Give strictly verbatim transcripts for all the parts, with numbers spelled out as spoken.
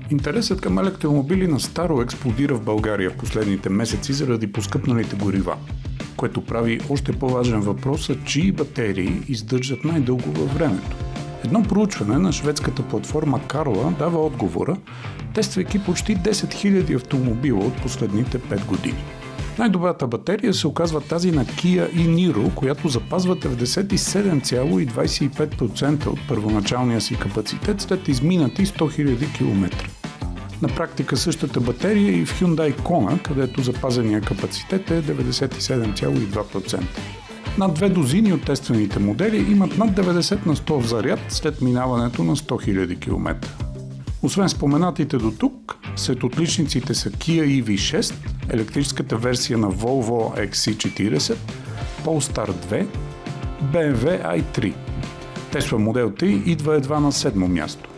Интересът към електромобили на старо експлодира в България в последните месеци заради поскъпналите горива, което прави още по-важен въпрос, чии батерии издържат най-дълго във времето. Едно проучване на шведската платформа Carla дава отговора, тествайки почти десет хиляди автомобила от последните пет години. Най-добрата батерия се оказва тази на Kia и Niro, която запазва деветдесет и седем цяло двадесет и пет процента от първоначалния си капацитет след изминати сто хиляди километра. На практика същата батерия и в Hyundai Kona, където запазения капацитет е деветдесет и седем цяло и две процента. Над две дозини от тестваните модели имат над деветдесет на сто заряд след минаването на сто хиляди километра. Освен споменатите до тук, сред отличниците са Kia и ви шест, електрическата версия на Volvo Икс Си четиридесет, Polestar две, би ем дабълю ай три. Tesla модел три идва едва на седмо място.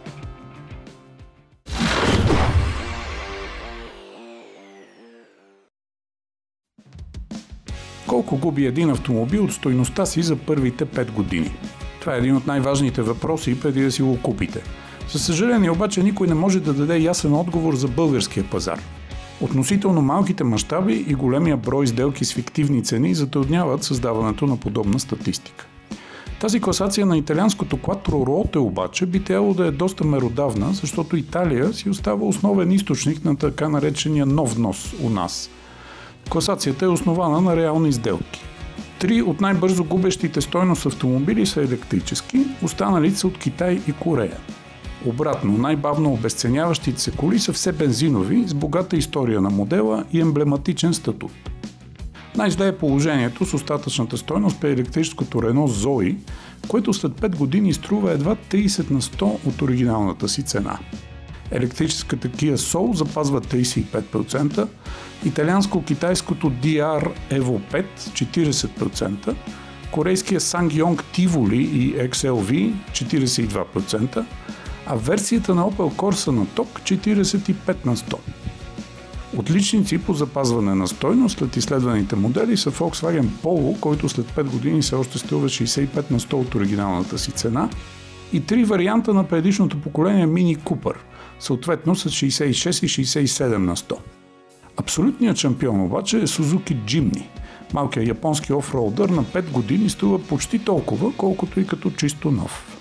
Колко губи един автомобил от стойността си за първите пет години? Това е един от най-важните въпроси преди да си го купите. Със съжаление обаче никой не може да даде ясен отговор за българския пазар. Относително малките мащаби и големия брой сделки с фиктивни цени затрудняват създаването на подобна статистика. Тази класация на италианското Quattro Ruote обаче би трябвало да е доста меродавна, защото Италия си остава основен източник на така наречения нов внос у нас. Класацията е основана на реални сделки. Три от най-бързо губещите стойност автомобили са електрически, останалите са от Китай и Корея. Обратно, най-бавно обезценяващите се коли са все бензинови, с богата история на модела и емблематичен статут. Най-зле е положението с остатъчната стойност при електрическото Renault Zoe, което след пет години струва едва тридесет на сто от оригиналната си цена. Електрическата Kia Soul запазва тридесет и пет процента, италианско-китайското ди ар Evo пет четиридесет процента, корейския SsangYong Tivoli и икс ел ви четиридесет и два процента, а версията на Opel Corsa на ток четиридесет и пет на сто. Отличници по запазване на стойност след изследваните модели са Volkswagen Polo, който след пет години все още струва шейсет и пет на сто от оригиналната си цена, и три варианта на предишното поколение Mini Cooper, съответно с шейсет и шест и шейсет и седем на сто. Абсолютният шампион обаче е Suzuki Jimny. Малкият японски офроудър на пет години струва почти толкова, колкото и като чисто нов.